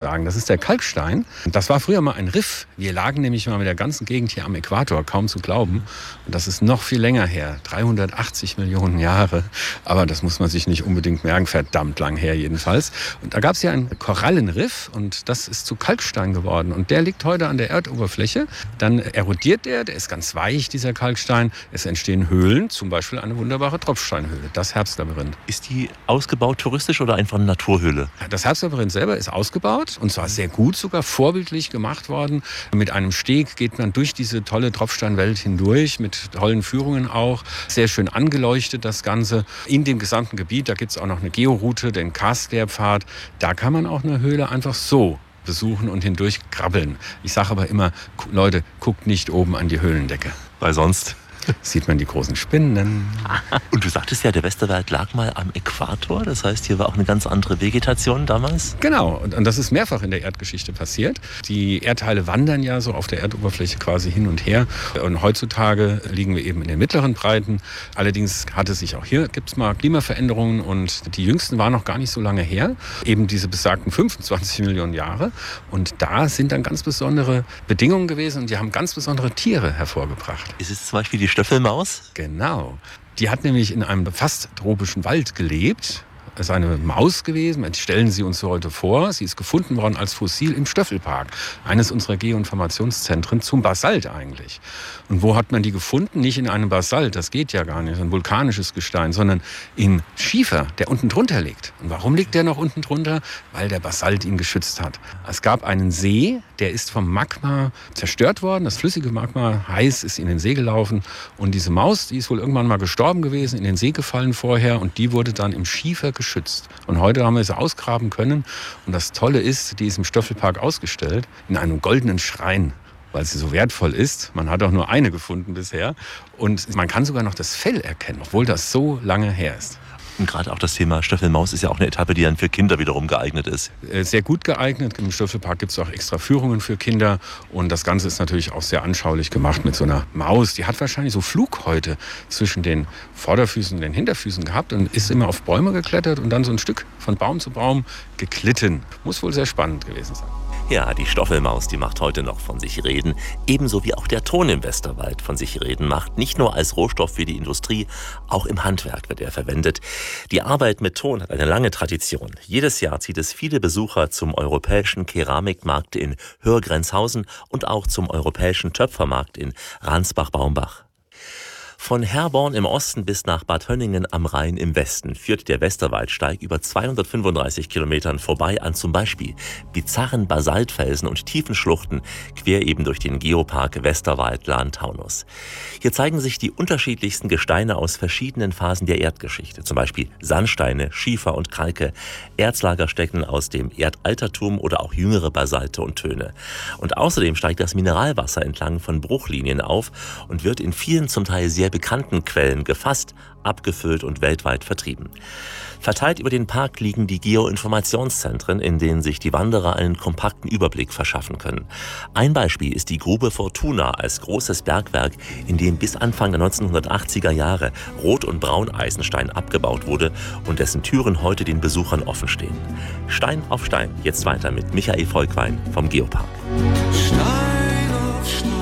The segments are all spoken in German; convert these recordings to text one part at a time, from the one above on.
sagen. Das ist der Kalkstein. Das war früher mal ein Riff. Wir lagen nämlich mal mit der ganzen Gegend hier am Äquator, kaum zu glauben. Und das ist noch viel länger her, 380 Millionen Jahre. Aber das muss man sich nicht unbedingt merken, verdammt lang her jedenfalls. Und da gab es ja ein Korallenriff und das ist zu Kalkstein geworden. Und der liegt heute an der Erdoberfläche. Dann erodiert der ist ganz weich, dieser Kalkstein. Es entstehen Höhlen, zum Beispiel eine wunderbare Tropfsteinhöhle, das Herbstlabyrinth. Ist die ausgebaut touristisch oder einfach eine Naturhöhle? Das Herbstlabyrinth selber ist ausgebaut und zwar sehr gut, sogar vorbildlich gemacht worden. Mit einem Steg geht man durch diese tolle Tropfsteinwelt hindurch, mit tollen Führungen auch. Sehr schön angeleuchtet das Ganze. In dem gesamten Gebiet, da gibt es auch noch eine Georoute, den Karstlerpfad. Da kann man auch eine Höhle einfach so besuchen und hindurch krabbeln. Ich sage aber immer, Leute, guckt nicht oben an die Höhlendecke. Weil sonst sieht man die großen Spinnen. Und du sagtest ja, der Westerwald lag mal am Äquator. Das heißt, hier war auch eine ganz andere Vegetation damals. Genau, und das ist mehrfach in der Erdgeschichte passiert. Die Erdteile wandern ja so auf der Erdoberfläche quasi hin und her. Und heutzutage liegen wir eben in den mittleren Breiten. Allerdings gibt es mal Klimaveränderungen und die jüngsten waren noch gar nicht so lange her. Eben diese besagten 25 Millionen Jahre. Und da sind dann ganz besondere Bedingungen gewesen und die haben ganz besondere Tiere hervorgebracht. Ist es zum Beispiel die Stöffelmaus? Genau. Die hat nämlich in einem fast tropischen Wald gelebt. Das ist eine Maus gewesen, stellen Sie uns heute vor. Sie ist gefunden worden als Fossil im Stöffelpark, eines unserer Geoinformationszentren zum Basalt eigentlich. Und wo hat man die gefunden? Nicht in einem Basalt, das geht ja gar nicht, ein vulkanisches Gestein, sondern im Schiefer, der unten drunter liegt. Und warum liegt der noch unten drunter? Weil der Basalt ihn geschützt hat. Es gab einen See, der ist vom Magma zerstört worden. Das flüssige Magma, heiß, ist in den See gelaufen. Und diese Maus, die ist wohl irgendwann mal gestorben gewesen, in den See gefallen vorher. Und die wurde dann im Schiefer geschützt. Und heute haben wir sie ausgraben können. Und das Tolle ist, die ist im Stöffelpark ausgestellt, in einem goldenen Schrein, weil sie so wertvoll ist. Man hat auch nur eine gefunden bisher. Und man kann sogar noch das Fell erkennen, obwohl das so lange her ist. Und gerade auch das Thema Stöffelmaus ist ja auch eine Etappe, die dann für Kinder wiederum geeignet ist. Sehr gut geeignet. Im Stöffelpark gibt es auch extra Führungen für Kinder. Und das Ganze ist natürlich auch sehr anschaulich gemacht mit so einer Maus. Die hat wahrscheinlich so Flughäute zwischen den Vorderfüßen und den Hinterfüßen gehabt und ist immer auf Bäume geklettert und dann so ein Stück von Baum zu Baum geglitten. Muss wohl sehr spannend gewesen sein. Ja, die Stoffelmaus, die macht heute noch von sich reden. Ebenso wie auch der Ton im Westerwald von sich reden macht. Nicht nur als Rohstoff für die Industrie, auch im Handwerk wird er verwendet. Die Arbeit mit Ton hat eine lange Tradition. Jedes Jahr zieht es viele Besucher zum europäischen Keramikmarkt in Hörgrenzhausen und auch zum europäischen Töpfermarkt in Ransbach-Baumbach. Von Herborn im Osten bis nach Bad Hönningen am Rhein im Westen führt der Westerwaldsteig über 235 Kilometern vorbei an zum Beispiel bizarren Basaltfelsen und tiefen Schluchten quer eben durch den Geopark Westerwald-Lahn-Taunus. Hier zeigen sich die unterschiedlichsten Gesteine aus verschiedenen Phasen der Erdgeschichte, zum Beispiel Sandsteine, Schiefer und Kalke, Erzlagerstätten aus dem Erdaltertum oder auch jüngere Basalte und Töne. Und außerdem steigt das Mineralwasser entlang von Bruchlinien auf und wird in vielen zum Teil sehr bekannten Quellen gefasst, abgefüllt und weltweit vertrieben. Verteilt über den Park liegen die Geoinformationszentren, in denen sich die Wanderer einen kompakten Überblick verschaffen können. Ein Beispiel ist die Grube Fortuna als großes Bergwerk, in dem bis Anfang der 1980er Jahre Rot- und Brauneisenstein abgebaut wurde und dessen Türen heute den Besuchern offen stehen. Stein auf Stein, jetzt weiter mit Michael Volkwein vom Geopark. Stein auf Stein.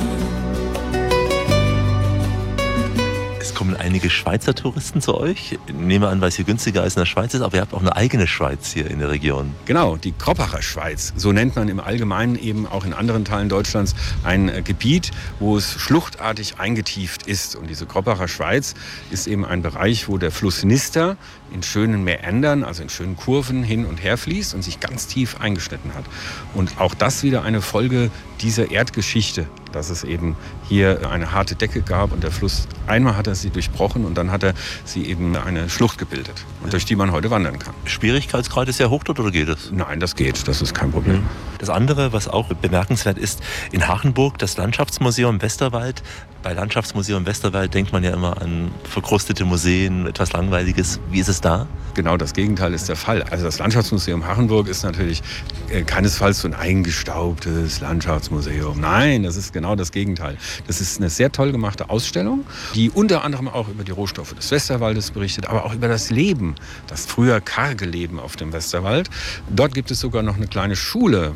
Es kommen einige Schweizer Touristen zu euch. Ich nehme an, weil es hier günstiger als in der Schweiz ist, aber ihr habt auch eine eigene Schweiz hier in der Region. Genau, die Kroppacher Schweiz. So nennt man im Allgemeinen eben auch in anderen Teilen Deutschlands ein Gebiet, wo es schluchtartig eingetieft ist. Und diese Kroppacher Schweiz ist eben ein Bereich, wo der Fluss Nister in schönen Mäandern, also in schönen Kurven hin und her fließt und sich ganz tief eingeschnitten hat. Und auch das wieder eine Folge dieser Erdgeschichte, dass es eben hier eine harte Decke gab und der Fluss, einmal hat er sie durchbrochen und dann hat er sie eben eine Schlucht gebildet, und durch die man heute wandern kann. Schwierigkeitsgrad ist sehr hoch dort, oder geht es? Nein, das geht, das ist kein Problem. Das andere, was auch bemerkenswert ist, in Hachenburg, das Landschaftsmuseum Westerwald. Bei Landschaftsmuseum Westerwald denkt man ja immer an verkrustete Museen, etwas Langweiliges. Wie ist es da? Genau das Gegenteil ist der Fall. Also das Landschaftsmuseum Hachenburg ist natürlich keinesfalls so ein eingestaubtes Landschaftsmuseum. Nein, das ist genau das Gegenteil. Das ist eine sehr toll gemachte Ausstellung, die unter anderem auch über die Rohstoffe des Westerwaldes berichtet, aber auch über das Leben, das früher karge Leben auf dem Westerwald. Dort gibt es sogar noch eine kleine Schule,